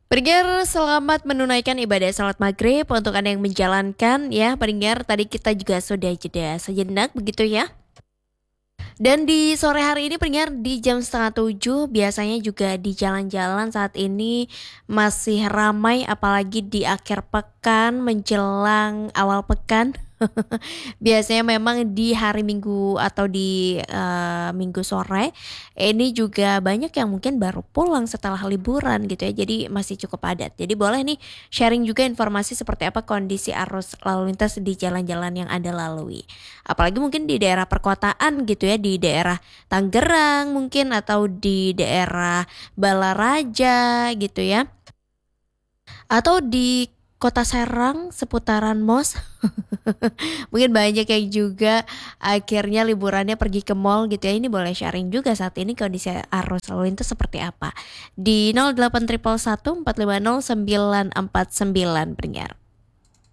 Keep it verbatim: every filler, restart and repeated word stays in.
Pendengar, selamat menunaikan ibadah salat maghrib untuk Anda yang menjalankan ya. Pendengar, tadi kita juga sudah jeda sejenak begitu ya. Dan di sore hari ini pendengar di jam setengah tujuh biasanya juga di jalan-jalan saat ini masih ramai apalagi di akhir pekan menjelang awal pekan. Biasanya memang di hari Minggu atau di eee, Minggu sore, ini juga banyak yang mungkin baru pulang setelah liburan gitu ya, jadi masih cukup padat. Jadi boleh nih sharing juga informasi seperti apa kondisi arus lalu lintas di jalan-jalan yang Anda lalui. Apalagi mungkin di daerah perkotaan gitu ya, di daerah Tangerang mungkin atau di daerah Balaraja gitu ya, atau di Kota Serang seputaran MOS. Mungkin banyak yang juga akhirnya liburannya pergi ke mall gitu ya. Ini boleh sharing juga saat ini kondisi arus lalu lintas seperti apa. Di nol delapan satu satu empat lima nol sembilan empat sembilan pendengar.